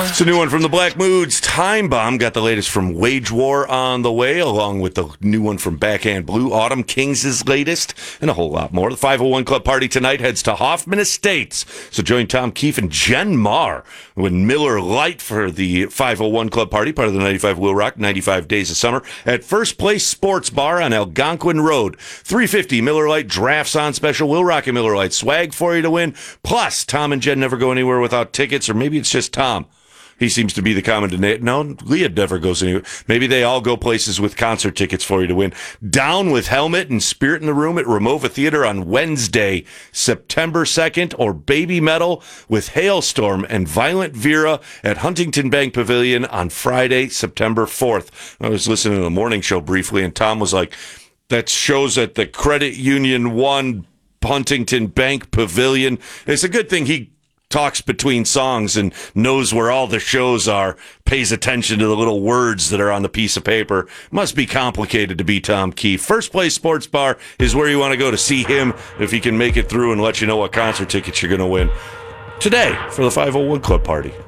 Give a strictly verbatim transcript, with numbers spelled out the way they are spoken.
It's a new one from the Black Moods. Time Bomb got the latest from Wage War on the way, along with the new one from Backhand Blue. Autumn Kings' latest, and a whole lot more. The five oh one Club Party tonight heads to Hoffman Estates. So join Tom Keefe and Jen Marr with Miller Lite for the five oh one Club Party, part of the ninety-five Will Rock, ninety-five Days of Summer, at First Place Sports Bar on Algonquin Road. three fifty Miller Lite drafts on special. Will Rock and Miller Lite swag for you to win. Plus, Tom and Jen never go anywhere without tickets, or maybe it's just Tom. He seems to be the common denominator. No, Leah never goes anywhere. Maybe they all go places with concert tickets for you to win. Down with Helmet and Spirit in the Room at Ramova Theater on Wednesday, September second, or Baby Metal with Hailstorm and Violent Vera at Huntington Bank Pavilion on Friday, September fourth. I was listening to the morning show briefly, and Tom was like, that shows at the Credit Union One Huntington Bank Pavilion. It's a good thing he talks between songs and knows where all the shows are, pays attention to the little words that are on the piece of paper. Must be complicated to be Tom Keefe. First Place Sports Bar is where you want to go to see him if he can make it through and let you know what concert tickets you're going to win today for the five oh one Club Party.